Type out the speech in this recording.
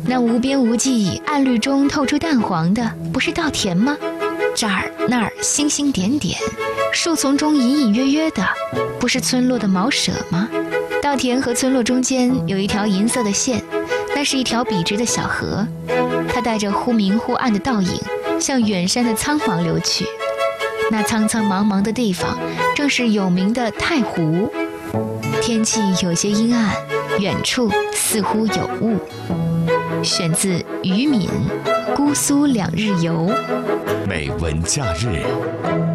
那无边无际暗绿中透出淡黄的，不是稻田吗？这儿那儿星星点点，树丛中隐隐约约的，不是村落的茅舍吗？稻田和村落中间有一条银色的线，那是一条笔直的小河，它带着忽明忽暗的倒影，向远山的苍茫流去。那苍苍茫茫的地方，正是有名的太湖。天气有些阴暗，远处似乎有雾。选自于敏《姑苏2日游》。 美文假日。